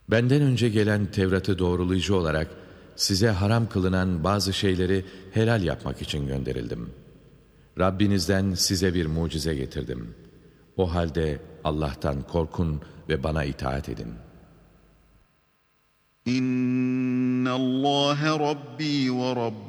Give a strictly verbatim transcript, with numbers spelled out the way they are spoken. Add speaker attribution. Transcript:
Speaker 1: Benden önce gelen Tevrat'ı doğrulayıcı olarak size haram kılınan bazı şeyleri helal yapmak için gönderildim. Rabbinizden size bir mucize getirdim. O halde Allah'tan korkun ve bana itaat edin.
Speaker 2: İnnallâhe Rabbi ve Rabbi